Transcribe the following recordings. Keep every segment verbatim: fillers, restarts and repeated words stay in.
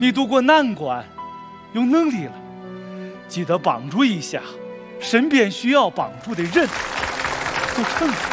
你渡过难关，有能力了，记得帮助一下身边需要帮助的人，就成了。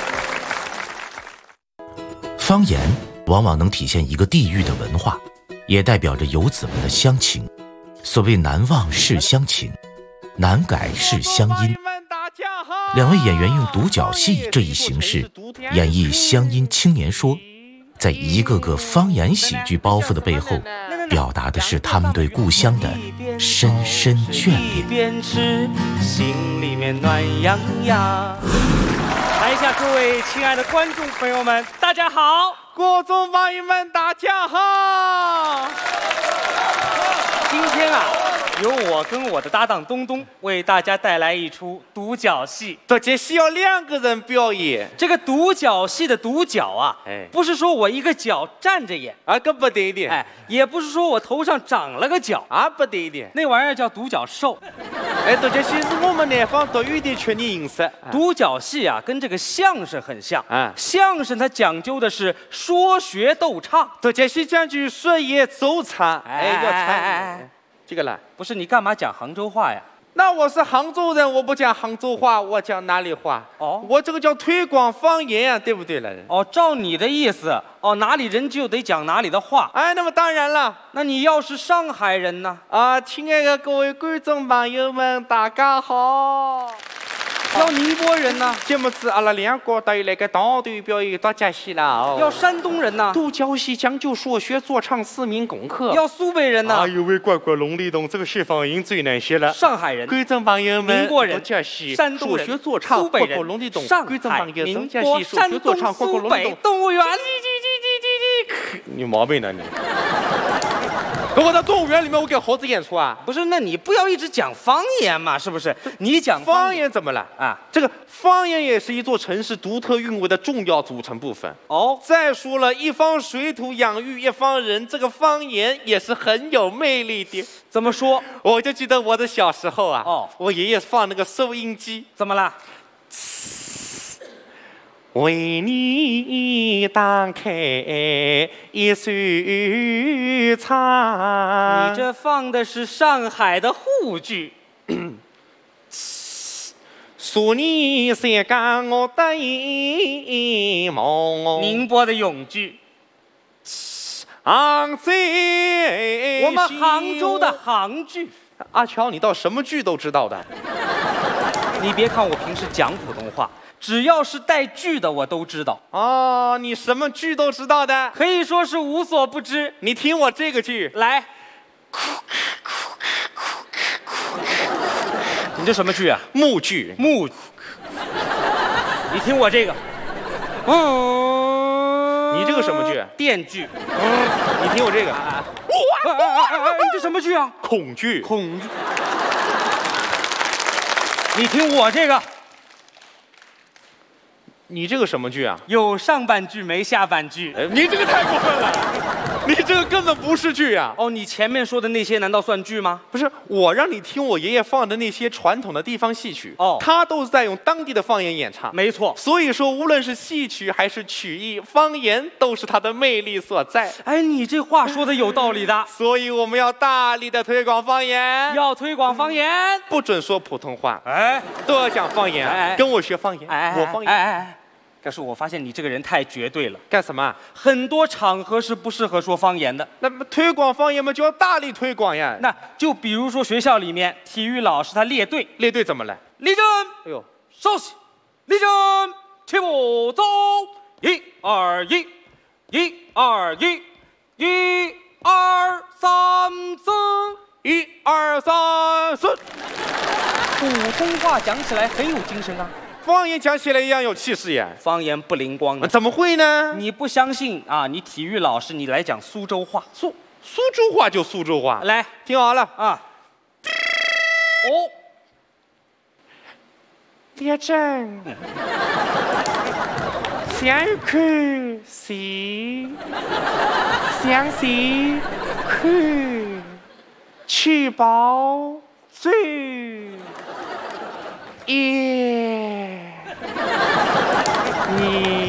方言往往能体现一个地域的文化，也代表着游子们的乡情。所谓难忘是乡情，难改是乡音。两位演员用独角戏这一形式演绎乡音青年说，在一个个方言喜剧包袱的背后，表达的是他们对故乡的深深眷恋。 边吃心里面暖洋洋。台下各位亲爱的观众朋友们，大家好！ 观众朋友们，大家好！ 今天啊，由我跟我的搭档东东为大家带来一出独角戏。 这节戏要两个人表演。 这个独角戏的独角啊，哎，不是说我一个角站着演， 啊，可不对的。 哎，也不是说我头上长了个角， 啊，不对的。 那玩意儿叫独角兽。 哎，这节戏是我们南方独有的曲艺形式。 独角戏啊，跟这个相声很像。 啊， 相声它讲究的是说学逗唱， 这节戏讲究说演奏唱。 哎，要唱。 这个啦， 不是你干嘛讲杭州话呀？ 那我是杭州人，我不讲杭州话，我讲哪里话？ 哦， 我这个叫推广方言啊，对不对了？ 哦，照你的意思，哦，哪里人就得讲哪里的话。 哎，那么当然了。 那你要是上海人呢？ 啊，亲爱的各位观众朋友们，大家好。 要宁波人呢？ 节目子阿拉两国都有那个当队表演独角戏了哦。 要山东人呢？ 独角戏讲究说学做唱四民功课。 要苏北人呢？ 哎呦喂，乖乖龙立东，这个学方言最难学了。 上海人、 观众朋友们， 宁波人、 独角戏、 山东人、 说学做唱、 苏北人、 龙立东、 上海、宁波、山东、苏北动物园。 你有毛病呢你！我在动物园里面，我给猴子演出啊？ 不是，那你不要一直讲方言嘛，是不是？你讲方言怎么了啊？ 这个方言也是一座城市独特韵味的重要组成部分。 哦， 再说了，一方水土养育一方人，这个方言也是很有魅力的。 怎么说？ 我就记得我的小时候啊， 哦， 我爷爷放那个收音机， 怎么了？ 为你打开一扇窗。 你这放的是上海的沪剧。 说你谁讲我对梦？ 宁波的永剧。 杭州， 我们杭州的杭剧。 阿乔，你到什么剧都知道的？ 你别看我平时讲普通话，只要是带剧的我都知道。 哦，你什么剧都知道的， 可以说是无所不知。 你听我这个剧来。你这什么剧啊？ 木剧。 木。你听我这个。嗯。 你这个什么剧？ 电剧。 嗯。你听我这个。 啊你这什么剧啊？ 恐惧。 恐惧。你听我这个。 你这个什么剧啊？ 有上半句没下半句。 哎，你这个太过分了，你这个根本不是剧啊！ 哦，你前面说的那些难道算剧吗？ 不是，我让你听我爷爷放的那些传统的地方戏曲， 哦， 他都是在用当地的方言演唱。 没错， 所以说无论是戏曲还是曲艺，方言都是它的魅力所在。 哎，你这话说的有道理的。 所以我们要大力的推广方言， 要推广方言， 不准说普通话， 哎， 都要讲方言， 哎， 跟我学方言， 哎， 我方言， 哎哎哎。但是我发现你这个人太绝对了。 干什么？ 很多场合是不适合说方言的。 那么推广方言嘛，就要大力推广呀。 那就比如说学校里面体育老师他列队， 列队怎么了？ 立正， 哎呦， 稍息，立正，起步走，一二一，一二一，一二三四， 一二三四。 普通话讲起来很有精神啊。 方言讲起来一样有气势呀。 方言不灵光的。 怎么会呢？ 你不相信啊？你体育老师，你来讲苏州话。 苏苏州话就苏州话。 来， 听好了啊。哦。 列阵。向看齐，向西看，取宝最。耶，你